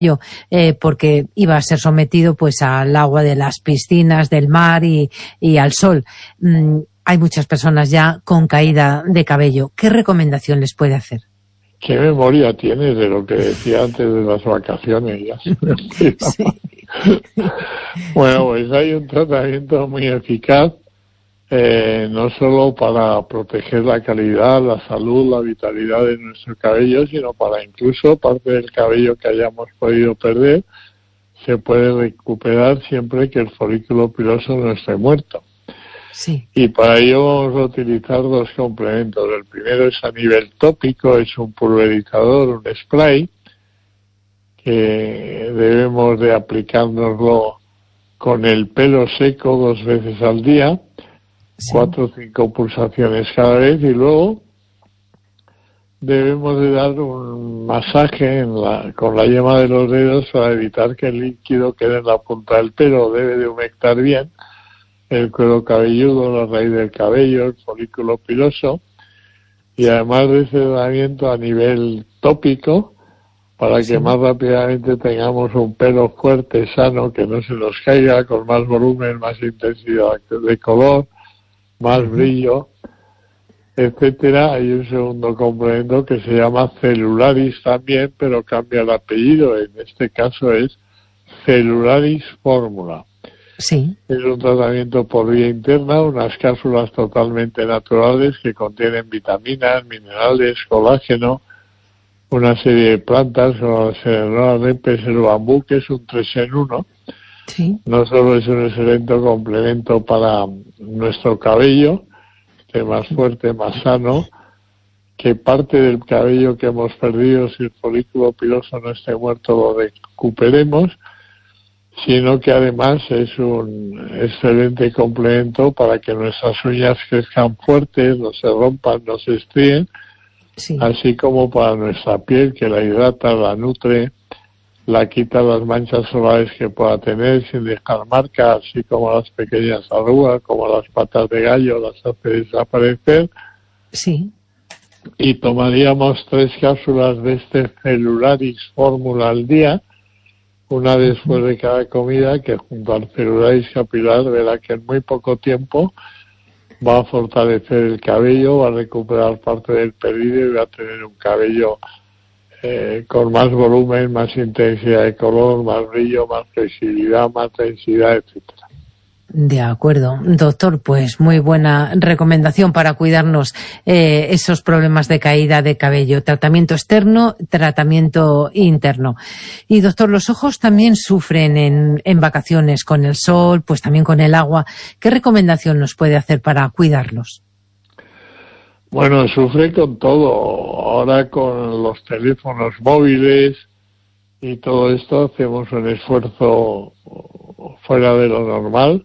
porque iba a ser sometido pues al agua de las piscinas, del mar y al sol. Hay muchas personas ya con caída de cabello. ¿Qué recomendación les puede hacer? ¿Qué memoria tienes de lo que decía antes de las vacaciones? Ya Sí. Bueno, pues hay un tratamiento muy eficaz, no solo para proteger la calidad, la salud, la vitalidad de nuestro cabello, sino para incluso parte del cabello que hayamos podido perder, se puede recuperar siempre que el folículo piloso no esté muerto. Sí. Y para ello vamos a utilizar dos complementos. El primero es a nivel tópico, es un pulverizador, un spray, que debemos de aplicárnoslo con el pelo seco 2 veces al día, 4 o 5 pulsaciones cada vez, y luego debemos de dar un masaje con la yema de los dedos para evitar que el líquido quede en la punta del pelo. Debe de humectar bien el cuero cabelludo, la raíz del cabello, el folículo piloso, y además de ese tratamiento a nivel tópico, para que más rápidamente tengamos un pelo fuerte, sano, que no se nos caiga, con más volumen, más intensidad de color, más brillo, etcétera. Hay un segundo complemento que se llama Celularis también, pero cambia el apellido. En este caso es Celularis Fórmula. Sí. Es un tratamiento por vía interna, unas cápsulas totalmente naturales que contienen vitaminas, minerales, colágeno, una serie de plantas como la repes, el bambú, que es un 3 en 1. Sí. No solo es un excelente complemento para nuestro cabello, que es más fuerte, más sano, que parte del cabello que hemos perdido, si el folículo piloso no esté muerto, lo recuperemos, sino que además es un excelente complemento para que nuestras uñas crezcan fuertes, no se rompan, no se estríen, así como para nuestra piel, que la hidrata, la nutre, la quita las manchas solares que pueda tener sin dejar marcas, así como las pequeñas arrugas, como las patas de gallo, las hace desaparecer. Sí. Y tomaríamos 3 cápsulas de este Celularis Fórmula al día, una después de cada comida, que junto al Celularis capilar verá que en muy poco tiempo va a fortalecer el cabello, va a recuperar parte del periodo y va a tener un cabello con más volumen, más intensidad de color, más brillo, más flexibilidad, más densidad, etcétera. De acuerdo, doctor, pues muy buena recomendación para cuidarnos esos problemas de caída de cabello. Tratamiento externo, tratamiento interno. Y doctor, los ojos también sufren en vacaciones con el sol, pues también con el agua. ¿Qué recomendación nos puede hacer para cuidarlos? Bueno, sufre con todo. Ahora con los teléfonos móviles y todo esto hacemos un esfuerzo fuera de lo normal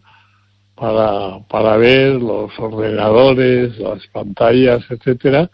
para ver los ordenadores, las pantallas, etcétera,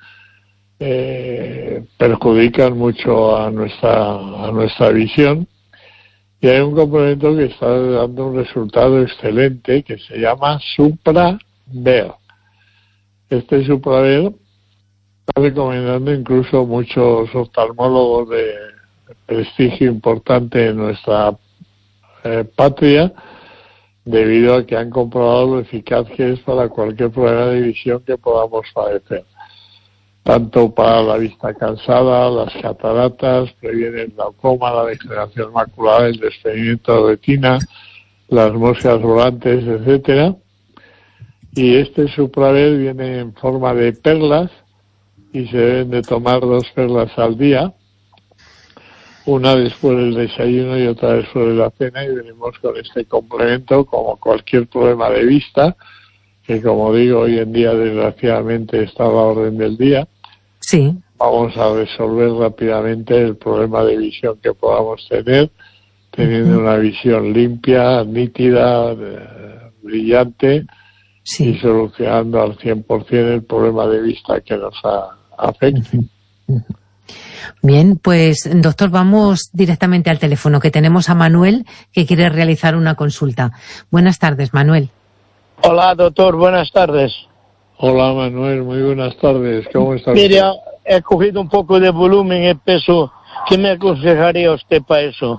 perjudican mucho a nuestra visión. Y hay un complemento que está dando un resultado excelente que se llama SupraVer. Este SupraVer está recomendando incluso muchos oftalmólogos de prestigio importante en nuestra patria, debido a que han comprobado lo eficaz que es para cualquier problema de visión que podamos padecer. Tanto para la vista cansada, las cataratas, previene el glaucoma, la degeneración macular, el desprendimiento de retina, las moscas volantes, etcétera. Y este SupraVer viene en forma de perlas y se deben de tomar 2 perlas al día, una después del desayuno y otra después de la cena, y venimos con este complemento como cualquier problema de vista, que como digo, hoy en día desgraciadamente está a la orden del día. Sí. Vamos a resolver rápidamente el problema de visión que podamos tener, teniendo una visión limpia, nítida, brillante, y solucionando al 100% el problema de vista que nos afecta. Bien, pues doctor, vamos directamente al teléfono, que tenemos a Manuel, que quiere realizar una consulta. Buenas tardes, Manuel. Hola, doctor, buenas tardes. Hola, Manuel, muy buenas tardes. ¿Cómo estás? Mira, he cogido un poco de volumen y peso. ¿Qué me aconsejaría usted para eso?